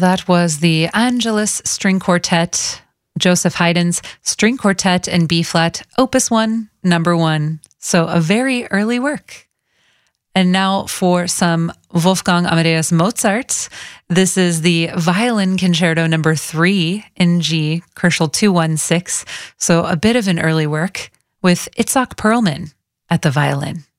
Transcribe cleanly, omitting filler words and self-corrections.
That was the Angelus String Quartet, Joseph Haydn's String Quartet in B-flat, Opus 1, number 1. So a very early work. And now for some Wolfgang Amadeus Mozart. This is the Violin Concerto number 3 in G, Koelschel 216. So a bit of an early work with Itzhak Perlman at the violin.